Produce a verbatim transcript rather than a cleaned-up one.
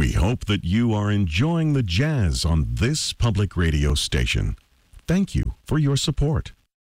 We hope that you are enjoying the jazz on this public radio station. Thank you for your support.